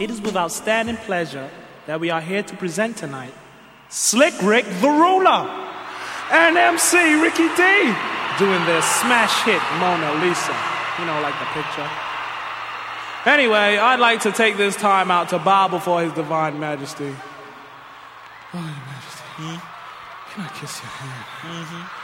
it is with outstanding pleasure that we are here to present tonight Slick Rick the Ruler and MC Ricky D doing their smash hit Mona Lisa. You know, like the picture. Anyway, I'd like to take this time out to bow before His Divine Majesty. Oh, Your Majesty. Can I kiss your hand?